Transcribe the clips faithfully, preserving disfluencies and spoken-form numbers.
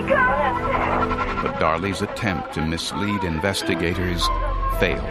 But Darley's attempt to mislead investigators failed.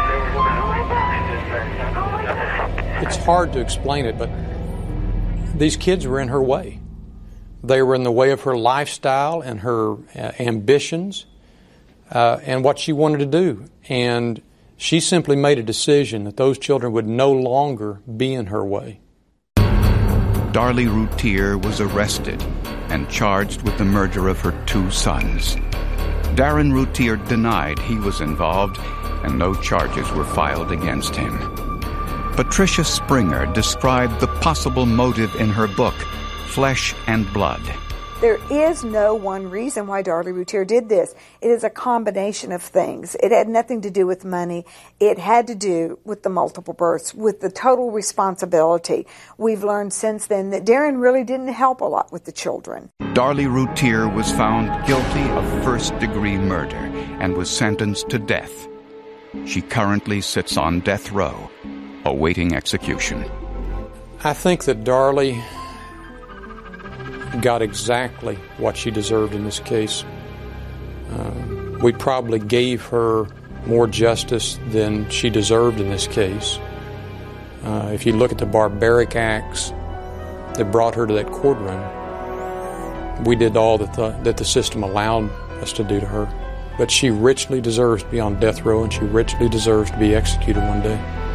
It's hard to explain it, but these kids were in her way. They were in the way of her lifestyle and her uh, ambitions uh, and what she wanted to do. And she simply made a decision that those children would no longer be in her way. Darley Routier was arrested and charged with the murder of her two sons. Darren Routier denied he was involved, and no charges were filed against him. Patricia Springer described the possible motive in her book, Flesh and Blood. There is no one reason why Darley Routier did this. It is a combination of things. It had nothing to do with money. It had to do with the multiple births, with the total responsibility. We've learned since then that Darren really didn't help a lot with the children. Darley Routier was found guilty of first-degree murder and was sentenced to death. She currently sits on death row, awaiting execution. I think that Darley got exactly what she deserved in this case. Uh, we probably gave her more justice than she deserved in this case. Uh, if you look at the barbaric acts that brought her to that courtroom, we did all that the, that the system allowed us to do to her. But she richly deserves to be on death row, and she richly deserves to be executed one day.